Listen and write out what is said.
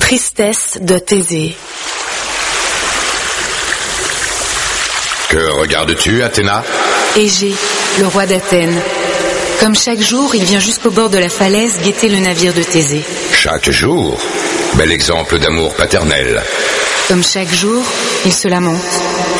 Tristesse de Thésée. Que regardes-tu, Athéna ? Égée, le roi d'Athènes. Comme chaque jour, il vient jusqu'au bord de la falaise guetter le navire de Thésée. Chaque jour ? Bel exemple d'amour paternel. Comme chaque jour, il se lamente.